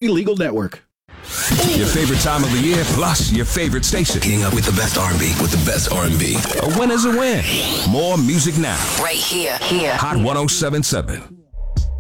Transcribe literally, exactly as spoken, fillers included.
Illegal Network. Your favorite time of the year, plus your favorite station. Getting up with the best R and B, with the best R and B. A win is a win. More music now. Right here, here. Hot one oh seven point seven.